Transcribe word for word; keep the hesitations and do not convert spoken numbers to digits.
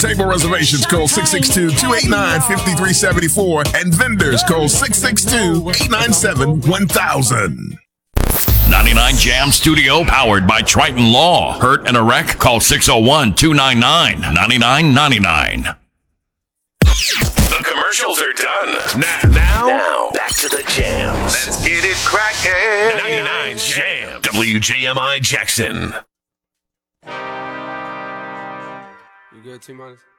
Table reservations call six six two, two eight nine, five three seven four and vendors call six six two, eight nine seven, one thousand. ninety-nine Jam Studio powered by Triton Law. Hurt and a wreck? Call six oh one, two nine nine, nine nine nine nine. The commercials are done. Now, now, now back to the jams. Let's get it crackin'. ninety-nine Jam. W J M I Jackson. You good, T-Minus?